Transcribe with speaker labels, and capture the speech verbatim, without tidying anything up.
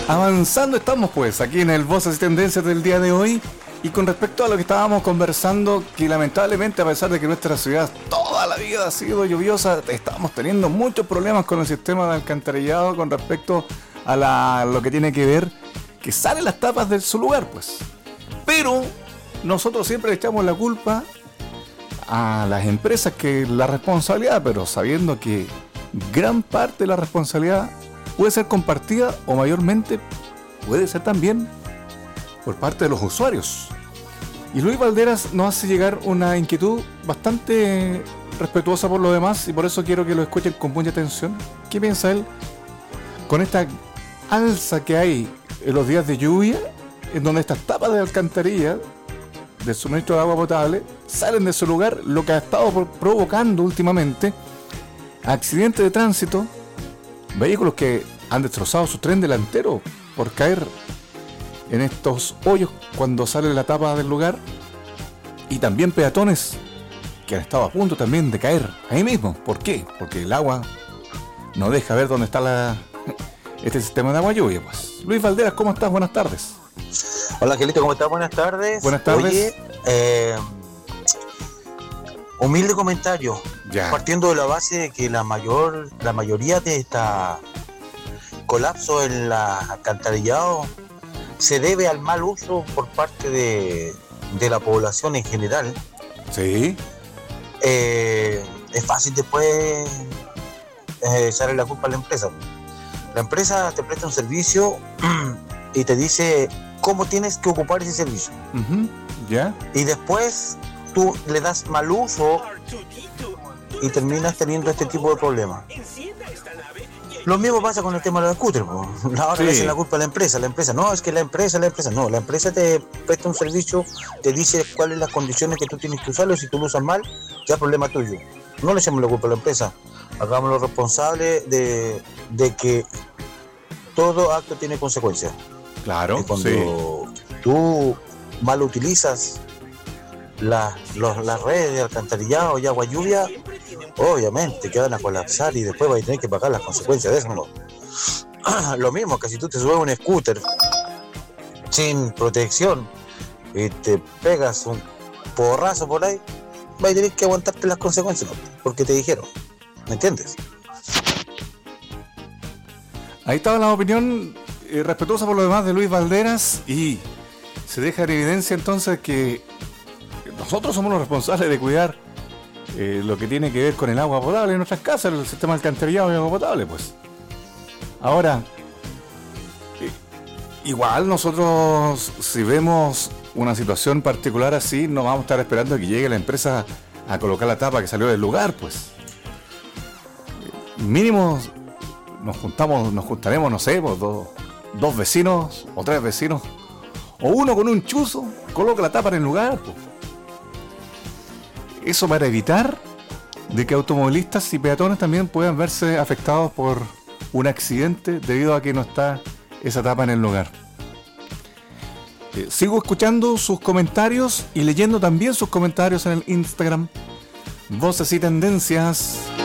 Speaker 1: Avanzando estamos pues aquí en el Voces y Tendencias del día de hoy. Y con respecto a lo que estábamos conversando, que lamentablemente a pesar de que nuestra ciudad toda la vida ha sido lluviosa, estamos teniendo muchos problemas con el sistema de alcantarillado con respecto a la, lo que tiene que ver que salen las tapas de su lugar pues. Pero nosotros siempre le echamos la culpa a las empresas, que la responsabilidad, pero sabiendo que gran parte de la responsabilidad puede ser compartida o mayormente puede ser también por parte de los usuarios. Y Luis Valderas nos hace llegar una inquietud bastante respetuosa por lo demás, y por eso quiero que lo escuchen con mucha atención. ¿Qué piensa él con esta alza que hay en los días de lluvia, en donde estas tapas de alcantarilla del suministro de agua potable salen de su lugar, lo que ha estado provocando últimamente accidentes de tránsito, vehículos que han destrozado su tren delantero por caer en estos hoyos cuando sale la tapa del lugar, y también peatones que han estado a punto también de caer ahí mismo? ¿Por qué? Porque el agua no deja ver dónde está la, este sistema de agua lluvia pues. Luis Valderas, ¿cómo estás? Buenas tardes.
Speaker 2: Hola Angelito, ¿cómo estás? Buenas tardes.
Speaker 1: Buenas tardes.
Speaker 2: Oye, eh, humilde comentario.
Speaker 1: Ya.
Speaker 2: Partiendo de la base de que la mayor, la mayoría de esta colapso en la alcantarillado se debe al mal uso por parte de, de la población en general.
Speaker 1: Sí.
Speaker 2: Eh, es fácil después eh, echarle la culpa a la empresa. La empresa te presta un servicio y te dice cómo tienes que ocupar ese servicio.
Speaker 1: Uh-huh. ¿Ya?
Speaker 2: Y después tú le das mal uso y terminas teniendo este tipo de problemas. Lo mismo pasa con el tema de los scooters. Ahora sí. Le hacen la culpa a la empresa. La empresa, no, es que la empresa, la empresa, no. La empresa te presta un servicio, te dice cuáles son las condiciones que tú tienes que usarlo. Si tú lo usas mal, ya es problema tuyo. No le echemos la culpa a la empresa. Hagámoslo responsable de, de que todo acto tiene consecuencias.
Speaker 1: Claro,
Speaker 2: y cuando
Speaker 1: sí.
Speaker 2: tú mal utilizas la, los, las redes de alcantarillado y agua lluvia, obviamente que van a colapsar y después vas a tener que pagar las consecuencias de eso, ¿no? Lo mismo que si tú te subes a un scooter sin protección y te pegas un porrazo por ahí, vas a tener que aguantarte las consecuencias, ¿no? Porque te dijeron, ¿me entiendes?
Speaker 1: Ahí estaba la opinión eh, respetuosa por lo demás de Luis Valderas, y se deja en evidencia entonces que nosotros somos los responsables de cuidar eh, lo que tiene que ver con el agua potable en nuestras casas, el sistema alcantarillado y agua potable pues. Ahora, eh, igual nosotros, si vemos una situación particular así, no vamos a estar esperando a que llegue la empresa a colocar la tapa que salió del lugar pues. Eh, mínimo nos juntamos, nos juntaremos, no sé, pues, dos, dos vecinos o tres vecinos, o uno con un chuzo coloca la tapa en el lugar pues. Eso para evitar de que automovilistas y peatones también puedan verse afectados por un accidente debido a que no está esa tapa en el lugar. Eh, sigo escuchando sus comentarios y leyendo también sus comentarios en el Instagram Voces y Tendencias.